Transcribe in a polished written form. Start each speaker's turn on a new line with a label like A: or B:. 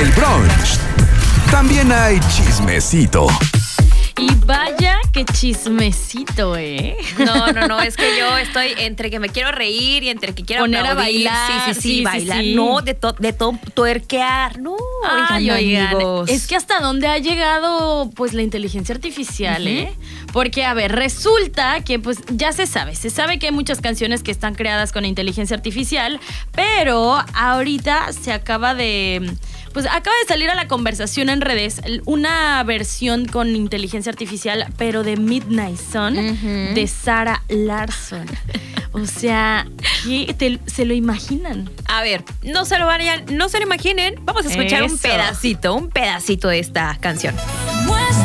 A: el brunch también hay chismecito.
B: Y vaya que chismecito, ¿eh?
C: No, es que yo estoy entre que me quiero reír y entre que quiero
B: poner
C: aplaudir.
B: a bailar.
C: Sí, bailar.
B: Sí.
C: No, de todo tuerquear. No,
B: Oigan,
C: amigos.
B: es que hasta dónde ha llegado pues la inteligencia artificial, ¿eh? Porque, a ver, resulta que pues ya se sabe que hay muchas canciones que están creadas con inteligencia artificial, pero ahorita acaba de salir a la conversación en redes una versión con inteligencia artificial, pero de Midnight Sun, de Zara Larsson. O sea, ¿se lo imaginan?
C: A ver, no se lo imaginen. Vamos a escuchar un pedacito de esta canción.